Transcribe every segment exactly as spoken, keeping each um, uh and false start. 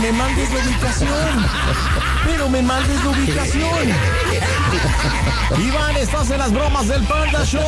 me mandes la ubicación. Pero me mandes la ubicación. Iván, estás en las bromas del Panda Show.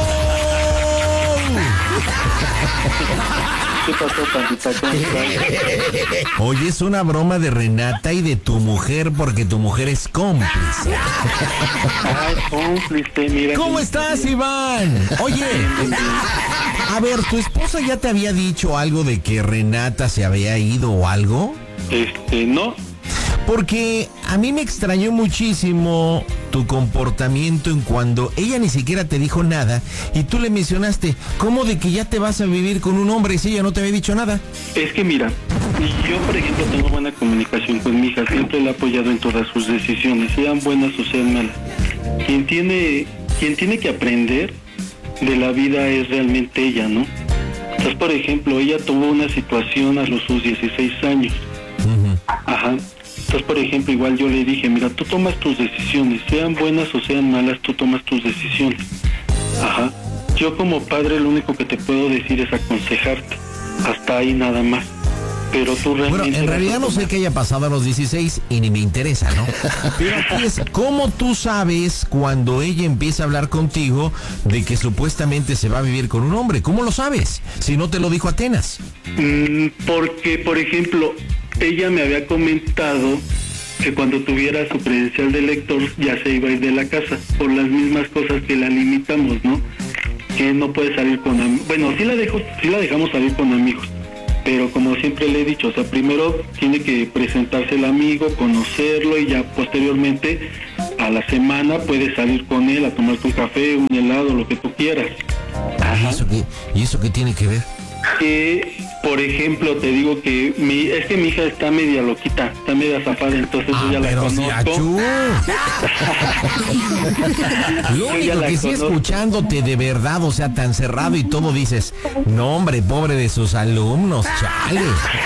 ¿Qué pasó, Pandita? ¿Cómo estás? Oye, es una broma de Renata y de tu mujer, porque tu mujer es cómplice. Ay, cómplice, mira. ¿Cómo estás, Iván? Oye, a ver, ¿tu esposa ya te había dicho algo de que Renata se había ido o algo? Este, no. Porque a mí me extrañó muchísimo tu comportamiento en cuando ella ni siquiera te dijo nada y tú le mencionaste, ¿cómo de que ya te vas a vivir con un hombre si ella no te había dicho nada? Es que mira, yo por ejemplo tengo buena comunicación con mi hija, siempre la he apoyado en todas sus decisiones, sean buenas o sean malas. Quien tiene, quien tiene que aprender de la vida es realmente ella, ¿no? Entonces, por ejemplo, ella tuvo una situación a los sus dieciséis años. Uh-huh. Ajá. Entonces, por ejemplo, igual yo le dije, mira, tú tomas tus decisiones, sean buenas o sean malas, tú tomas tus decisiones. Ajá. Yo como padre lo único que te puedo decir es aconsejarte. Hasta ahí nada más. Pero tú realmente... Bueno, en realidad no sé qué haya pasado a los dieciséis y ni me interesa, ¿no? Pero aquí es, ¿cómo tú sabes cuando ella empieza a hablar contigo de que supuestamente se va a vivir con un hombre? ¿Cómo lo sabes? Si no te lo dijo Atenas. Mm, porque, por ejemplo, ella me había comentado que cuando tuviera su credencial de lector ya se iba a ir de la casa, por las mismas cosas que la limitamos, ¿no? Que no puede salir con amigos. Bueno, sí la dejo, sí la dejamos salir con amigos. Pero como siempre le he dicho, o sea, primero tiene que presentarse el amigo, conocerlo y ya posteriormente a la semana puedes salir con él a tomarte un café, un helado, lo que tú quieras. ¿Y eso qué, y eso qué tiene que ver? Que, por ejemplo, te digo que mi, es que mi hija está media loquita, está media zafada, entonces ah, yo ya la conozco. Lo único que sí escuchándote de verdad, o sea, tan cerrado y todo dices, no hombre, pobre de sus alumnos, chale.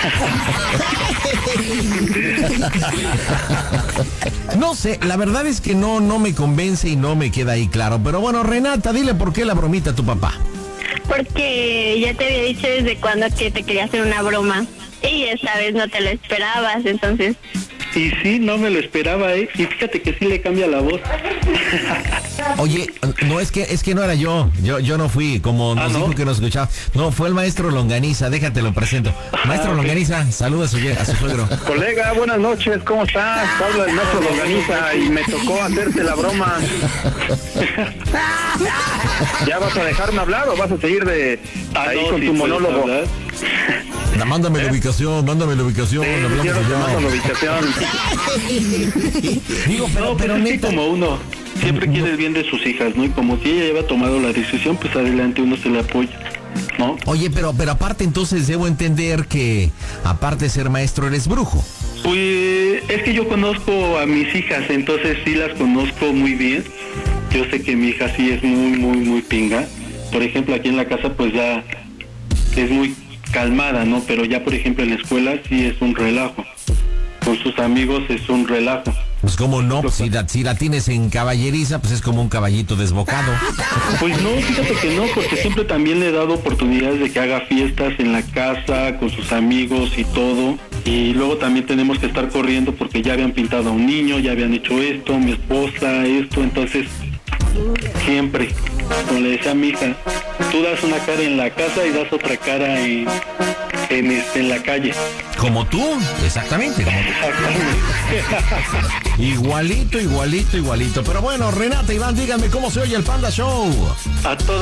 No sé, la verdad es que no, no me convence y no me queda ahí claro. Pero bueno, Renata, dile por qué la bromita a tu papá. Porque ya te había dicho desde cuando que te quería hacer una broma y esta vez no te lo esperabas, entonces... Y sí, no me lo esperaba, ¿eh? Y fíjate que sí le cambia la voz. Oye, no, es que es que no era yo, yo yo no fui, como nos ah, ¿no? dijo que nos escuchaba. No, fue el maestro Longaniza, déjate lo presento. Maestro ah, okay. Longaniza, saluda a su, a su suegro. Colega, buenas noches, ¿cómo estás? Habla el maestro Longaniza y me tocó hacerte la broma. ¿Ya vas a dejarme hablar o vas a seguir de ah, ahí no, con sí, tu monólogo? Na, mándame ¿Eh? la ubicación, mándame la ubicación. Sí, quiero que mando la ubicación. Digo, pero, no, pero, pero neta, como uno siempre quiere el bien de sus hijas, ¿no? Y como si ella lleva tomado la decisión, pues adelante uno se le apoya, ¿no? Oye, pero pero aparte entonces debo entender que aparte de ser maestro eres brujo. Pues es que yo conozco a mis hijas, entonces sí las conozco muy bien. Yo sé que mi hija sí es muy, muy, muy pinga. Por ejemplo, aquí en la casa pues ya es muy calmada, ¿no? Pero ya, por ejemplo, en la escuela sí es un relajo. Con sus amigos es un relajo. Pues como no, pues, si, la, si la tienes en caballeriza, pues es como un caballito desbocado. Pues no, fíjate que no, porque siempre también le he dado oportunidades de que haga fiestas en la casa, con sus amigos y todo. Y luego también tenemos que estar corriendo porque ya habían pintado a un niño, ya habían hecho esto, mi esposa, esto, entonces siempre, como le decía a mi hija, tú das una cara en la casa y das otra cara en, en, este, en la calle. Como tú, exactamente. Como tú. Exactamente. Igualito, igualito, igualito. Pero bueno, Renata, Iván, díganme cómo se oye el Panda Show. A toda